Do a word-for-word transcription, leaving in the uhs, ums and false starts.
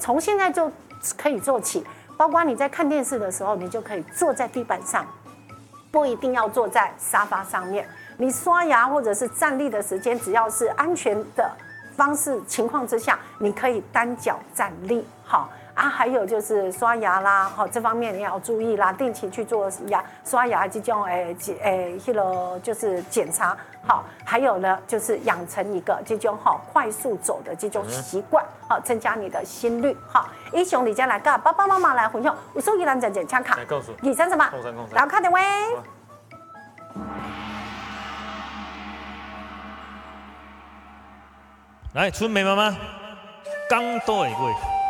从现在就可以做起，包括你在看电视的时候，你就可以坐在地板上，不一定要坐在沙发上面。你刷牙或者是站立的时间，只要是安全的方式情况之下，你可以单脚站立，好。啊，还有就是刷牙啦，好、哦，这方面你要注意啦，定期去做牙刷牙这种诶诶，迄个就是检查，好、哦，还有呢就是养成一个这种哈、哦、快速走的这种习惯，好、哦，增加你的心率，好、哦。英雄你将来跟爸爸妈妈来分享，有手机蓝证件枪卡， 来告诉， 二三什么？然后看点喂。 来，春梅妈妈，刚多一位。